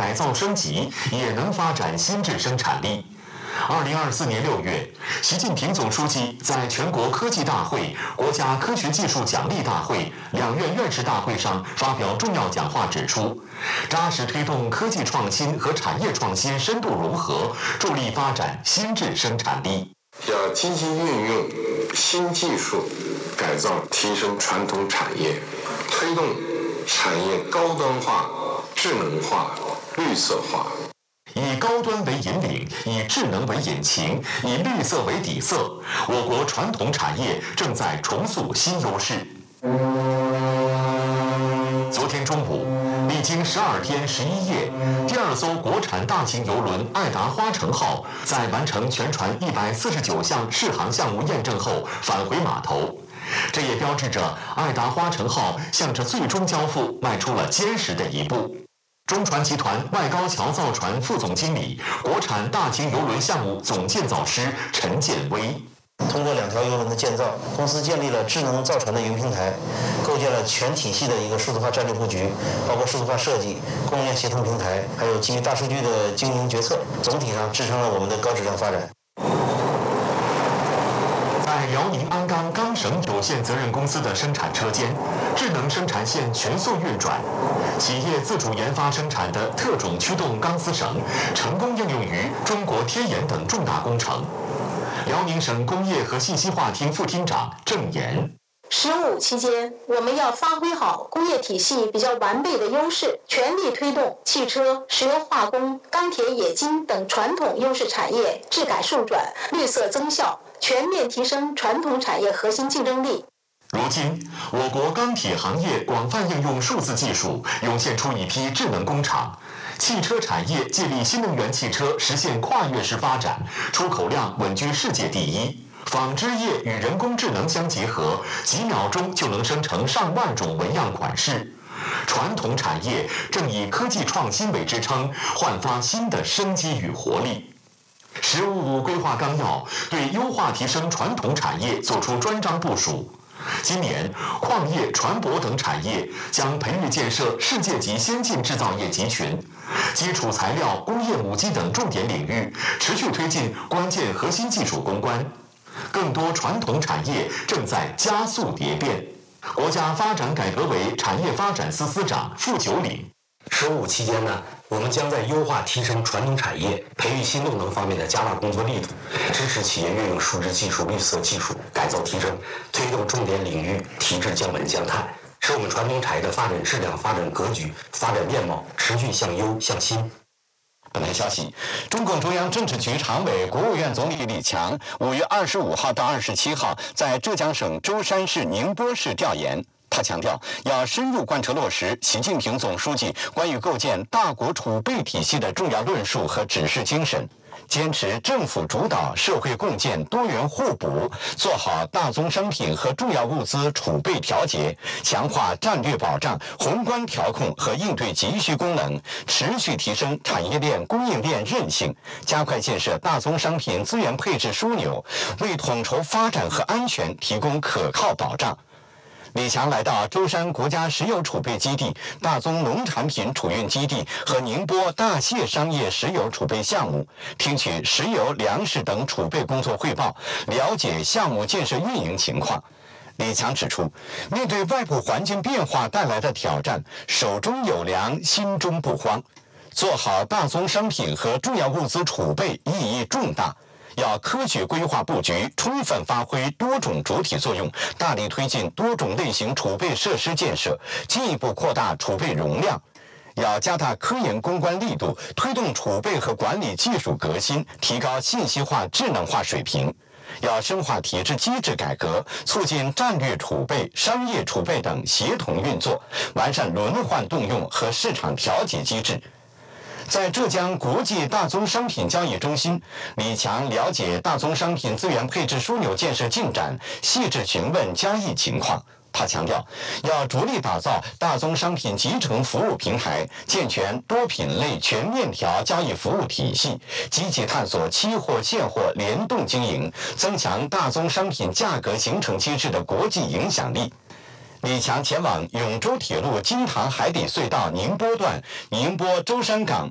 改造升级，也能发展新质生产力。2024年6月，习近平总书记在全国科技大会、国家科学技术奖励大会、两院院士大会上发表重要讲话指出，扎实推动科技创新和产业创新深度融合，助力发展新质生产力。 要积极运用新技术改造提升传统产业，推动产业高端化、智能化、绿色化。 以高端为引领，以智能为引擎，以绿色为底色，我国传统产业正在重塑新优势。昨天中午，历经12天11夜，第2艘国产大型邮轮爱达花城号在完成全船149项试航项目验证后返回码头。这也标志着爱达花城号向着最终交付迈出了坚实的一步。中船集团外高桥造船副总经理、国产大型邮轮项目总建造师陈建威。 通过2条邮轮的建造，公司建立了智能造船的云平台，构建了全体系的一个数字化战略布局，包括数字化设计、供应链协同平台，还有基于大数据的经营决策，总体上支撑了我们的高质量发展。 在辽宁鞍钢钢绳有限责任公司的生产车间，智能生产线全速运转，企业自主研发生产的特种驱动钢丝绳成功应用于中国天眼等重大工程。辽宁省工业和信息化厅副厅长郑岩 15期间，我们要发挥好工业体系比较完备的优势，全力推动汽车、石油化工、钢铁、冶金等传统优势产业质改数转、绿色增效，全面提升传统产业核心竞争力。 如今，我国钢铁行业广泛应用数字技术，涌现出一批智能工厂。汽车产业借力新能源汽车实现跨越式发展，出口量稳居世界第一。纺织业与人工智能相结合，几秒钟就能生成上万种纹样款式。传统产业正以科技创新为支撑，焕发新的生机与活力。“15+5”规划纲要对优化提升传统产业作出专章部署。今年，矿业、船舶等产业将培育建设世界级先进制造业集群，基础材料、工业母机等重点领域持续推进关键核心技术攻关。更多传统产业正在加速蝶变。国家发展改革委产业发展司司长傅九岭 15期间呢，我们将在优化提升传统产业、培育新动能方面的加大工作力度，支持企业运用数字技术、绿色技术改造提升，推动重点领域提质降本降碳，使我们传统产业的发展质量、发展格局、发展面貌持续向优向新。 本台消息，中共中央政治局常委、国务院总理李强5月25号到27号在浙江省舟山市宁波市调研。他强调，要深入贯彻落实习近平总书记关于构建大国储备体系的重要论述和指示精神，坚持政府主导、社会共建、多元互补，做好大宗商品和重要物资储备调节，强化战略保障、宏观调控和应对急需功能，持续提升产业链、供应链韧性，加快建设大宗商品资源配置枢纽，为统筹发展和安全提供可靠保障。李强来到舟山国家石油储备基地、大宗农产品储运基地和宁波大蟹商业石油储备项目，听取石油、粮食等储备工作汇报，了解项目建设运营情况。李强指出，面对外部环境变化带来的挑战，手中有粮，心中不慌。做好大宗商品和重要物资储备意义重大。要科学规划布局，充分发挥多种主体作用，大力推进多种类型储备设施建设，进一步扩大储备容量。要加大科研攻关力度，推动储备和管理技术革新，提高信息化、智能化水平。要深化体制机制改革，促进战略储备、商业储备等协同运作，完善轮换动用和市场调节机制。在浙江国际大宗商品交易中心，李强了解大宗商品资源配置枢纽建设进展，细致询问交易情况。他强调，要着力打造大宗商品集成服务平台，健全多品类全链条交易服务体系，积极探索期货、现货联动经营，增强大宗商品价格形成机制的国际影响力。李强前往永州铁路金塘海底隧道宁波段、宁波舟山港